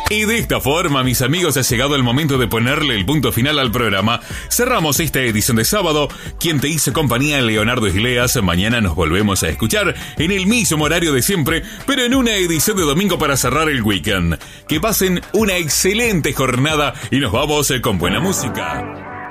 Y de esta forma, mis amigos, ha llegado el momento de ponerle el punto final al programa. Cerramos esta edición de sábado. Quien te hizo compañía, Leonardo Isleas. Mañana nos volvemos a escuchar en el mismo horario de siempre, pero en una edición de domingo para cerrar el weekend. Que pasen una excelente jornada y nos vamos con buena música.